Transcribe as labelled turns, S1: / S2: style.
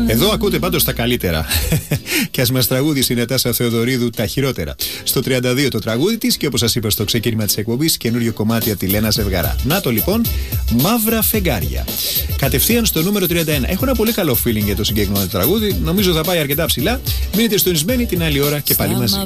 S1: Εδώ ακούτε πάντως τα καλύτερα. Και ας μας τραγούδισε η Νατάσα Θεοδωρίδου τα χειρότερα. Στο 32 το τραγούδι της και όπως σας είπα στο ξεκίνημα της εκπομπής, καινούριο κομμάτι από τη Λένα Ζευγαρά. Να το λοιπόν, Μαύρα Φεγγάρια. Κατευθείαν στο νούμερο 31. Έχω ένα πολύ καλό feeling για το συγκεκριμένο τραγούδι. Νομίζω θα πάει αρκετά ψηλά. Μείνετε συντονισμένοι την άλλη ώρα και πάλι μαζί.